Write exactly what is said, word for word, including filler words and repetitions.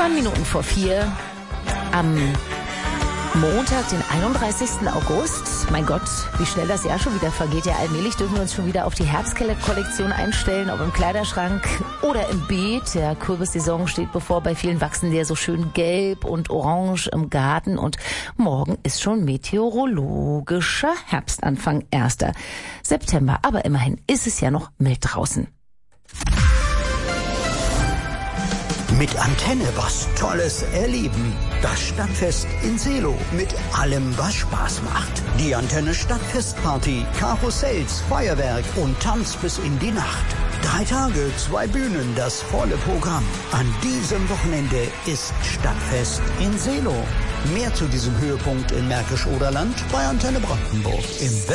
Neun Minuten vor vier am Montag, den einunddreißigsten August. Mein Gott, wie schnell das Jahr schon wieder vergeht. Ja, allmählich dürfen wir uns schon wieder auf die Herbstkollektion einstellen, ob im Kleiderschrank oder im Beet. Der Kürbissaison steht bevor. Bei vielen wachsen die ja so schön gelb und orange im Garten. Und morgen ist schon meteorologischer Herbstanfang, erster September. Aber immerhin ist es ja noch mild draußen. Mit Antenne was Tolles erleben. Das Stadtfest in Seelow mit allem, was Spaß macht. Die Antenne Stadtfestparty, Karussells, Feuerwerk und Tanz bis in die Nacht. Drei Tage, zwei Bühnen, das volle Programm. An diesem Wochenende ist Stadtfest in Seelow. Mehr zu diesem Höhepunkt in Märkisch-Oderland bei Antenne Brandenburg im